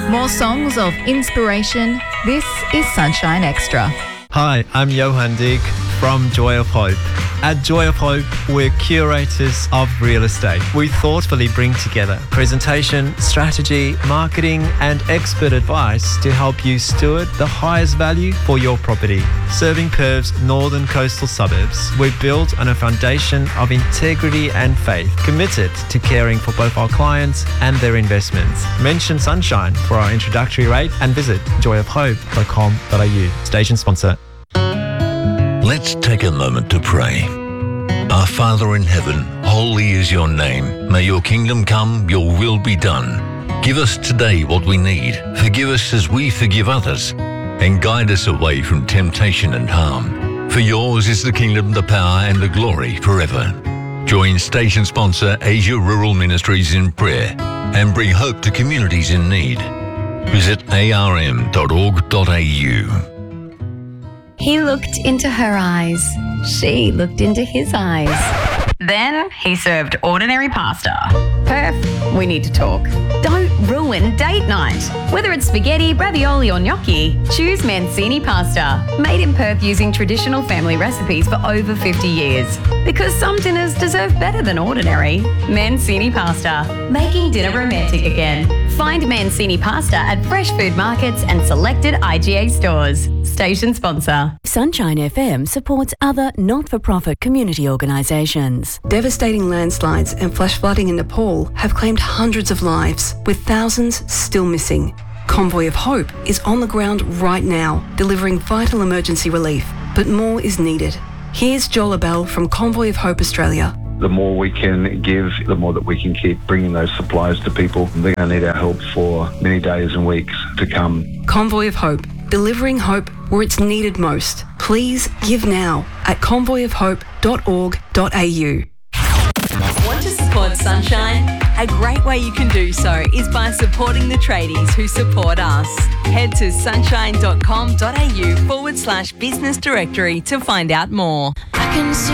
More songs of inspiration. This is Sunshine Extra. Hi, I'm Johan Dig from Joy of Hope. At Joy of Hope, we're curators of real estate. We thoughtfully bring together presentation, strategy, marketing, and expert advice to help you steward the highest value for your property. Serving Perth's northern coastal suburbs, we're built on a foundation of integrity and faith, committed to caring for both our clients and their investments. Mention Sunshine for our introductory rate and visit joyofhope.com.au. Station sponsor. Let's take a moment to pray. Our Father in heaven, holy is your name. May your kingdom come, your will be done. Give us today what we need. Forgive us as we forgive others. And guide us away from temptation and harm. For yours is the kingdom, the power and the glory forever. Join station sponsor Asia Rural Ministries in prayer and bring hope to communities in need. Visit arm.org.au. He looked into her eyes. She looked into his eyes. Then he served ordinary pasta. Perth, we need to talk. Don't ruin date night. Whether it's spaghetti, ravioli or gnocchi, choose Mancini pasta. Made in Perth using traditional family recipes for over 50 years. Because some dinners deserve better than ordinary. Mancini pasta. Making dinner romantic again. Find Mancini pasta at fresh food markets and selected IGA stores. Station sponsor. Sunshine FM supports other not-for-profit community organisations. Devastating landslides and flash flooding in Nepal have claimed hundreds of lives, with thousands still missing. Convoy of Hope is on the ground right now, delivering vital emergency relief, but more is needed. Here's Joel Abell from Convoy of Hope Australia. The more we can give, the more that we can keep bringing those supplies to people. They're going to need our help for many days and weeks to come. Convoy of Hope, delivering hope where it's needed most. Please give now at convoyofhope.org.au. Want to support Sunshine? A great way you can do so is by supporting the tradies who support us. Head to sunshine.com.au/business directory to find out more. I can see